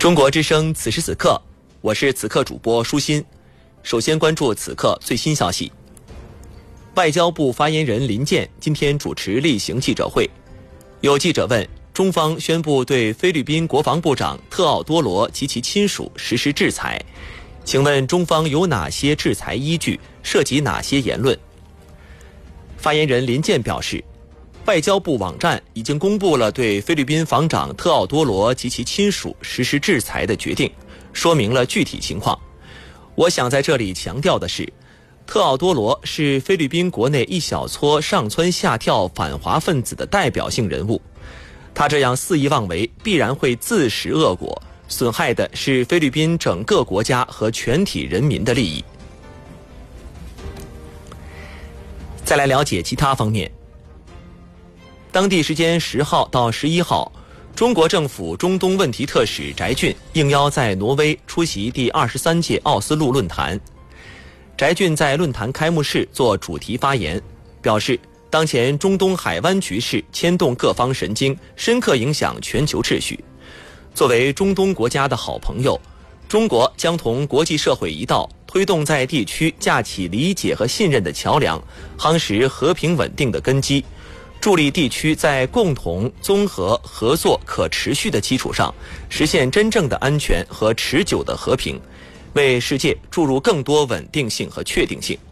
中国之声此时此刻，我是此刻主播舒心。首先关注此刻最新消息。外交部发言人林健今天主持例行记者会，有记者问，中方宣布对菲律宾国防部长特奥多罗及其亲属实施制裁，请问中方有哪些制裁依据，涉及哪些言论？发言人林健表示，外交部网站已经公布了对菲律宾防长特奥多罗及其亲属实施制裁的决定，说明了具体情况。我想在这里强调的是，特奥多罗是菲律宾国内一小撮上蹿下跳反华分子的代表性人物，他这样肆意妄为必然会自食恶果，损害的是菲律宾整个国家和全体人民的利益。再来了解其他方面。当地时间10号到11号，中国政府中东问题特使翟俊应邀在挪威出席第23届奥斯陆论坛。翟俊在论坛开幕式做主题发言，表示当前中东海湾局势牵动各方神经，深刻影响全球秩序。作为中东国家的好朋友，中国将同国际社会一道，推动在地区架起理解和信任的桥梁，夯实和平稳定的根基，助力地区在共同、综合、合作、可持续的基础上，实现真正的安全和持久的和平，为世界注入更多稳定性和确定性。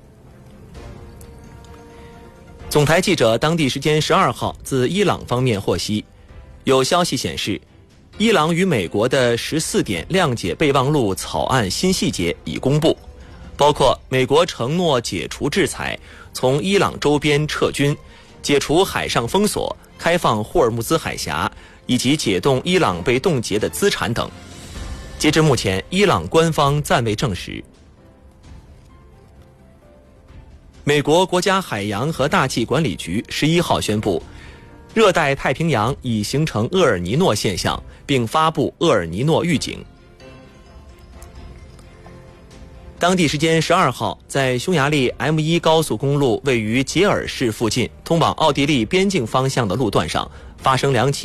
总台记者当地时间12号自伊朗方面获悉，有消息显示，伊朗与美国的14点谅解备忘录草案新细节已公布，包括美国承诺解除制裁，从伊朗周边撤军，解除海上封锁，开放霍尔木兹海峡，以及解冻伊朗被冻结的资产等。截至目前，伊朗官方暂未证实。美国国家海洋和大气管理局11号宣布，热带太平洋已形成厄尔尼诺现象，并发布厄尔尼诺预警。当地时间12号，在匈牙利 M1 高速公路位于杰尔市附近通往奥地利边境方向的路段上，发生2起